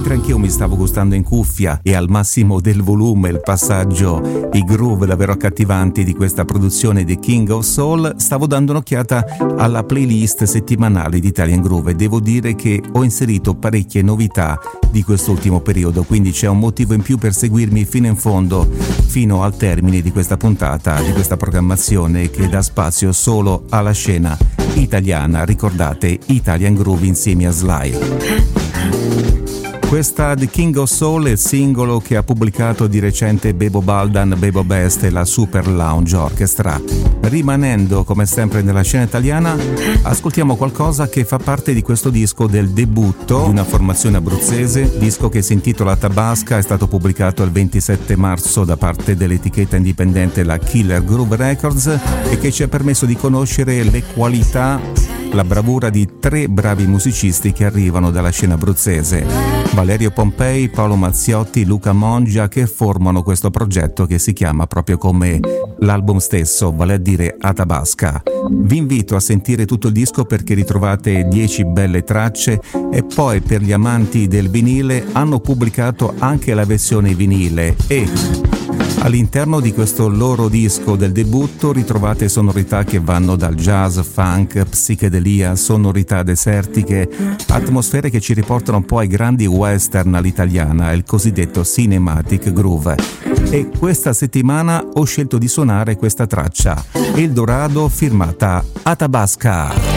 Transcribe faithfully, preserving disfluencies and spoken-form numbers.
Mentre anch'io mi stavo gustando in cuffia e al massimo del volume il passaggio, i groove davvero accattivanti di questa produzione di King of Soul, stavo dando un'occhiata alla playlist settimanale di Italian Groove e devo dire che ho inserito parecchie novità di quest'ultimo periodo, quindi c'è un motivo in più per seguirmi fino in fondo, fino al termine di questa puntata, di questa programmazione che dà spazio solo alla scena italiana. Ricordate, Italian Groove insieme a Sly. Questa The King of Soul è il singolo che ha pubblicato di recente Bebo Baldan, Bebo Best e la Super Lounge Orchestra. Rimanendo come sempre nella scena italiana, ascoltiamo qualcosa che fa parte di questo disco del debutto di una formazione abruzzese, disco che si intitola Tabasca, è stato pubblicato il ventisette marzo da parte dell'etichetta indipendente la Killer Groove Records e che ci ha permesso di conoscere le qualità, la bravura di tre bravi musicisti che arrivano dalla scena abruzzese. Valerio Pompei, Paolo Mazziotti, Luca Mongia, che formano questo progetto che si chiama proprio come l'album stesso, vale a dire Atabasca. Vi invito a sentire tutto il disco perché ritrovate dieci belle tracce e poi per gli amanti del vinile hanno pubblicato anche la versione vinile e all'interno di questo loro disco del debutto ritrovate sonorità che vanno dal jazz, funk, psichedelia, sonorità desertiche, atmosfere che ci riportano un po' ai grandi western all'italiana, il cosiddetto cinematic groove. E questa settimana ho scelto di suonare questa traccia, El Dorado firmata Atabasca.